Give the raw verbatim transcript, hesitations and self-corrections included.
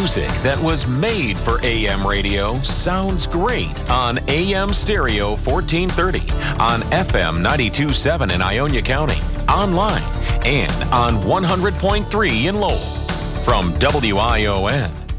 Music that was made for A M radio sounds great on A M Stereo fourteen thirty, on F M ninety-two point seven in Ionia County, online, and on one hundred point three in Lowell. From W I O N,